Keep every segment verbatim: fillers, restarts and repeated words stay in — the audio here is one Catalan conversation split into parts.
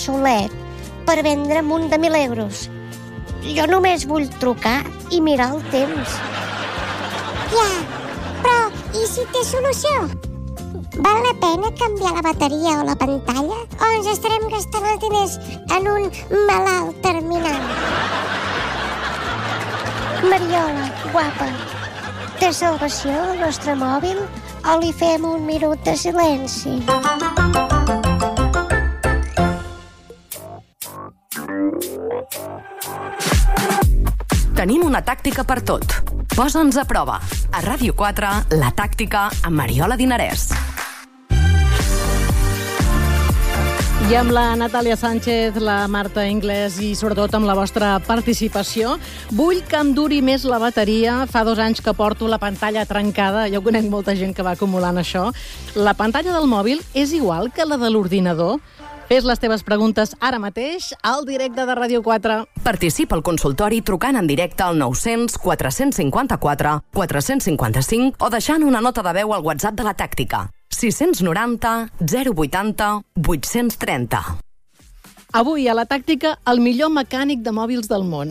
solet per vendre un munt de mil euros. Jo només vull trucar i mirar el temps. Ja, però i si té solució? Val la pena canviar la bateria o la pantalla? O ens estarem gastant els diners en un malalt terminal? Mariola, guapa, té salvació el nostre mòbil o li fem un minut de silenci? Tenim una tàctica per tot. Posa'ns a prova. A Ràdio quatre, La Tàctica, amb Mariola Dinarès. I amb la Natàlia Sánchez, la Marta Inglés i sobretot amb la vostra participació. Vull que em duri més la bateria. Fa dos anys que porto la pantalla trencada. Jo conec molta gent que va acumulant això. La pantalla del mòbil és igual que la de l'ordinador? Fes les teves preguntes ara mateix al directe de Ràdio quatre. Participa al consultori trucant en directe al nou cents quatre cents cinquanta-quatre quatre cents cinquanta-cinc o deixant una nota de veu al WhatsApp de La Tàctica. sis noranta zero vuitanta vuit-cents trenta. Avui a La Tàctica, el millor mecànic de mòbils del món.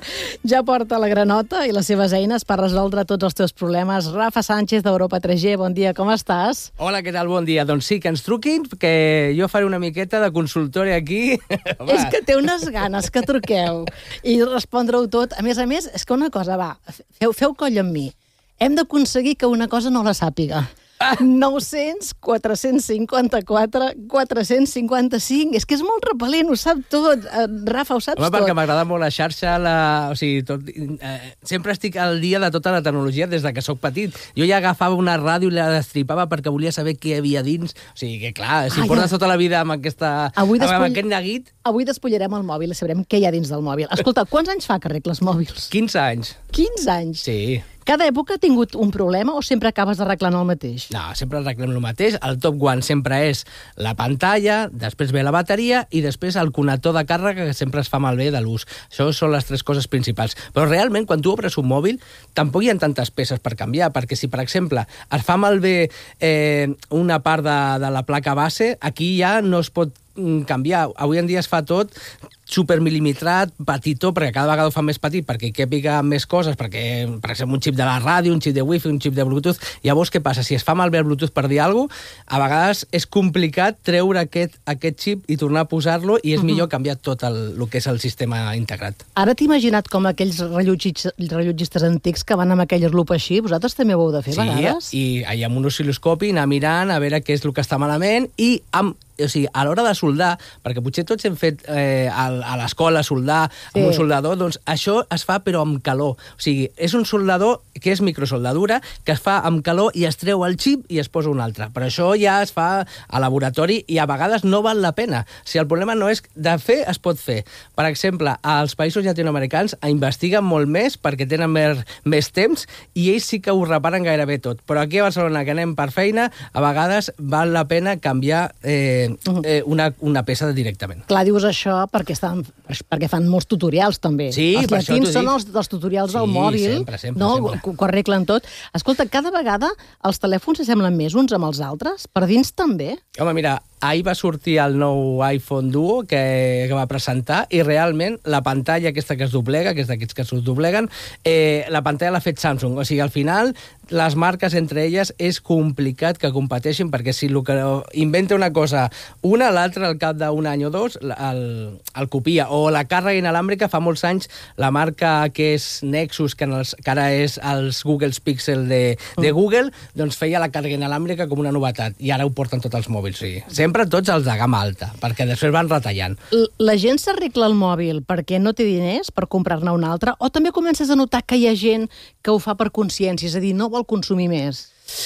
Ja porta la granota i les seves eines per resoldre tots els teus problemes. Rafa Sánchez d'Europa tres G, bon dia, com estàs? Hola, què tal? Bon dia. Doncs sí, que ens truquin, que jo faré una miqueta de consultori aquí. És que té unes ganes que truqueu i respondre-ho tot. A més a més, és que una cosa, va, feu, feu coll amb mi. Hem d'aconseguir que una cosa no la sàpiga. nou cents quatre cents cinquanta-quatre quatre cents cinquanta-cinc. És que és molt repel·lent, ho sap tot. Rafa, ho saps Home, tot. perquè m'agrada molt la xarxa, la... o sigui, tot... eh, sempre estic al dia de tota la tecnologia des de que sóc petit. Jo ja agafava una ràdio i la destripava perquè volia saber què hi havia dins. O sigui, que clar, si Ah, portes ja. tota la vida amb, aquesta... Avui amb despull- aquest neguit... Avui despullarem el mòbil i sabrem què hi ha dins del mòbil. Escolta, quants anys fa que arregles mòbils? quinze anys. quinze anys? Sí. Cada època ha tingut un problema o sempre acabes arreglant el mateix? No, sempre arreglem el mateix. El top one sempre és la pantalla, després ve la bateria i després el connector de càrrega, que sempre es fa malbé de l'ús. Això són les tres coses principals. Però realment, quan tu obres un mòbil, tampoc hi ha tantes peces per canviar, perquè si, per exemple, es fa malbé eh, una part de, de la placa base, aquí ja no es pot canviar. Avui en dia es fa tot supermil·limetrat, petitó, perquè cada vegada ho fa més petit, perquè hi càpiga més coses, perquè, per exemple, un xip de la ràdio, un xip de wifi, un xip de bluetooth. Llavors, què passa? Si es fa malbé el bluetooth per dir alguna cosa, a vegades és complicat treure aquest, aquest xip i tornar a posar-lo, i és uh-huh. millor canviar tot el, el que és el sistema integrat. Ara t'he imaginat com aquells rellotgistes, rellotgistes antics que van amb aquelles lupes així. Vosaltres també ho heu de fer, sí, a vegades? Sí, i amb un oscil·loscopi anar mirant a veure què és el que està malament, i amb o sigui, a l'hora de soldar, perquè potser tots hem fet eh, a, a l'escola soldar sí. amb un soldador, doncs això es fa però amb calor. O sigui, és un soldador que és microsoldadura, que es fa amb calor i es treu el xip i es posa un altre. Però això ja es fa a laboratori i a vegades no val la pena. Si el problema no és de fer, es pot fer. Per exemple, als països llatinoamericans investiguen molt més perquè tenen més, més temps i ells sí que ho reparen gairebé tot. Però aquí a Barcelona, que anem per feina, a vegades val la pena canviar eh, Eh, una, una peça directament. Clar, dius això perquè, estan, perquè fan molts tutorials, també. Sí, els per això llatins t'ho són dic. els dels tutorials Sí, del mòbil, sempre, sempre, no? sempre. Que, que ho arreglen tot. Escolta, cada vegada els telèfons s'assemblen més uns amb els altres? Per dins també? Home, mira, ahir va sortir el nou iPhone Duo que, que va presentar i realment la pantalla aquesta que es doblega, que és d'aquests que es dobleguen, eh, la pantalla l'ha fet Samsung. O sigui, al final, les marques entre elles és complicat que competeixin perquè si el que inventa una cosa una, l'altra al cap d'un any o dos el, el copia. O la càrrega inalàmbrica, fa molts anys, la marca que és Nexus, que, en els, que ara és els Google Pixel de, de Google, doncs feia la càrrega inalàmbrica com una novetat i ara ho porten tots els mòbils. Sí. Sempre tots els de gamma alta, perquè després van retallant. La gent s'arregla el mòbil perquè no té diners per comprar-ne un altre o també comences a notar que hi ha gent que ho fa per consciència, és a dir, no vol consumir més?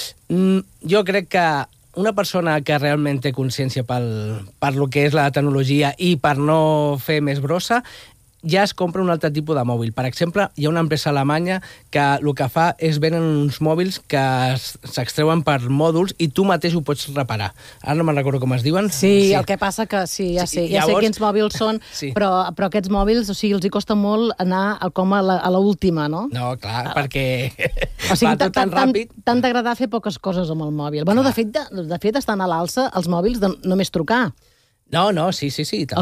Mm, jo crec que una persona que realment té consciència pel, per lo que és la tecnologia i per no fer més brossa, ja es compra un altre tipus de mòbil. Per exemple, hi ha una empresa alemanya que el que fa és venen uns mòbils que s'extreuen per mòduls i tu mateix ho pots reparar. Ara no me'n recordo com es diuen. Sí, sí, el que passa que sí, ja sé, sí, ja llavors... sé quins mòbils són, sí. però, però aquests mòbils, o sigui, els hi costa molt anar a, com a la, a l'última, no? No, clar, perquè o sigui, va tot tan ràpid. T'han d'agradar fer poques coses amb el mòbil. Bueno, de fet, de, de fet, estan a l'alça els mòbils de només trucar. No, no, sí, sí, sí. També.